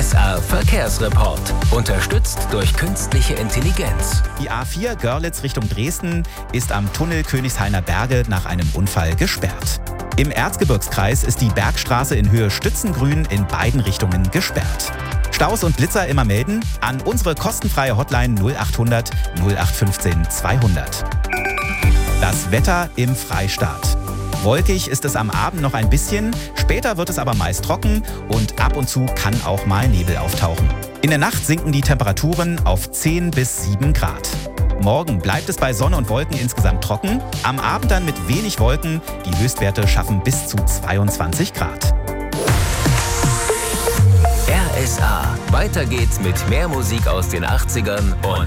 RSA Verkehrsreport. Unterstützt durch künstliche Intelligenz. Die A4 Görlitz Richtung Dresden ist am Tunnel Königshainer Berge nach einem Unfall gesperrt. Im Erzgebirgskreis ist die Bergstraße in Höhe Stützengrün in beiden Richtungen gesperrt. Staus und Blitzer immer melden an unsere kostenfreie Hotline 0800 0815 200. Das Wetter im Freistaat. Wolkig ist es am Abend noch ein bisschen, später wird es aber meist trocken und ab und zu kann auch mal Nebel auftauchen. In der Nacht sinken die Temperaturen auf 10 bis 7 Grad. Morgen bleibt es bei Sonne und Wolken insgesamt trocken, am Abend dann mit wenig Wolken, die Höchstwerte schaffen bis zu 22 Grad. RSA. Weiter geht's mit mehr Musik aus den 80ern und